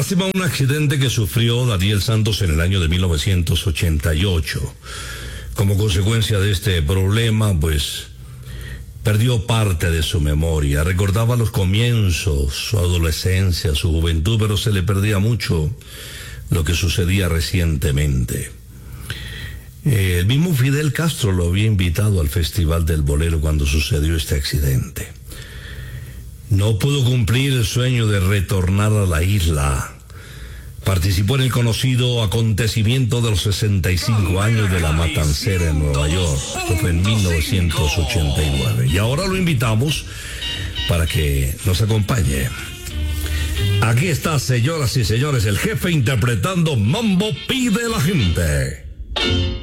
Lástima un accidente que sufrió Daniel Santos en el año de 1988. Como consecuencia de este problema, pues perdió parte de su memoria. Recordaba los comienzos, su adolescencia, su juventud, pero se le perdía mucho lo que sucedía recientemente. El mismo Fidel Castro lo había invitado al Festival del Bolero cuando sucedió este accidente. No pudo cumplir el sueño de retornar a la isla. Participó en el conocido acontecimiento de los 65 años de la Matancera en Nueva York. Esto fue en 1989. Y ahora lo invitamos para que nos acompañe. Aquí está, señoras y señores, el jefe interpretando Mambo Pide la Gente.